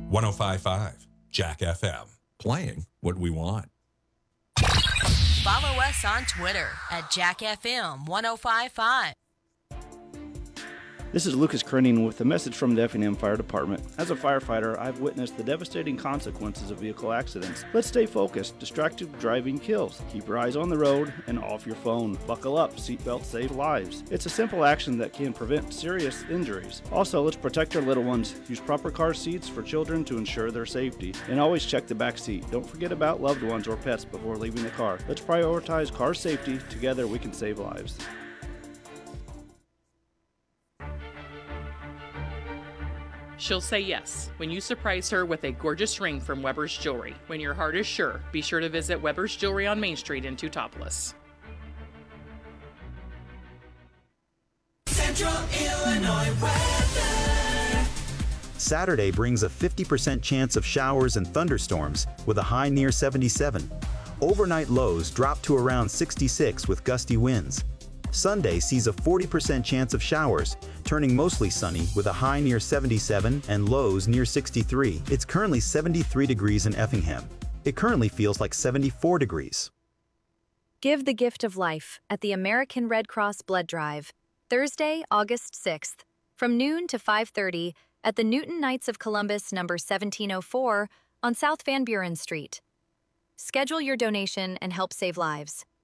105.5 Jack FM. Playing what we want. Follow us on Twitter at JackFM1055. This is Lucas Kerning with a message from the Effingham Fire Department. As a firefighter, I've witnessed the devastating consequences of vehicle accidents. Let's stay focused. Distracted driving kills. Keep your eyes on the road and off your phone. Buckle up. Seatbelts save lives. It's a simple action that can prevent serious injuries. Also, let's protect our little ones. Use proper car seats for children to ensure their safety. And always check the back seat. Don't forget about loved ones or pets before leaving the car. Let's prioritize car safety. Together, we can save lives. She'll say yes when you surprise her with a gorgeous ring from Weber's Jewelry. When your heart is sure, be sure to visit Weber's Jewelry on Main Street in Teutopolis. Central Illinois weather. Saturday brings a 50% chance of showers and thunderstorms with a high near 77. Overnight lows drop to around 66 with gusty winds. Sunday sees a 40% chance of showers, turning mostly sunny with a high near 77 and lows near 63. It's currently 73 degrees in Effingham. It currently feels like 74 degrees. Give the gift of life at the American Red Cross Blood Drive, Thursday, August 6th, from noon to 5:30 at the Newton Knights of Columbus number 1704 on South Van Buren Street. Schedule your donation and help save lives.